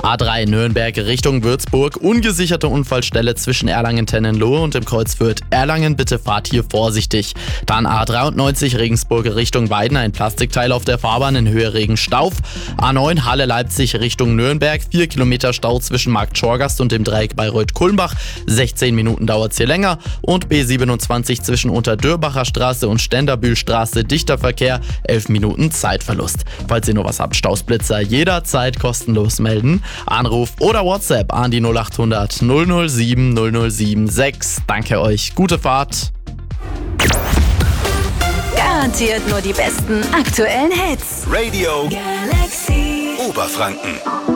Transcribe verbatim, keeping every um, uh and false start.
A drei Nürnberg Richtung Würzburg, ungesicherte Unfallstelle zwischen Erlangen-Tennenlohe und dem Kreuz Fürth-Erlangen, bitte fahrt hier vorsichtig. Dann A dreiundneunzig Regensburg Richtung Weiden, ein Plastikteil auf der Fahrbahn in Höhe Regenstauf. A neun Halle-Leipzig Richtung Nürnberg, vier Kilometer Stau zwischen Markt Schorgast und dem Dreieck Bayreuth-Kulmbach, sechzehn Minuten dauert es hier länger. Und B siebenundzwanzig zwischen Unterdürbacher Straße und Ständerbühlstraße, dichter Verkehr, elf Minuten Zeitverlust. Falls ihr noch was habt, Stausblitzer jederzeit kostenlos melden. Anruf oder WhatsApp an die null acht hundert null null sieben null null sieben sechs. Danke euch, gute Fahrt. Garantiert nur die besten aktuellen Hits. Radio Galaxy Oberfranken.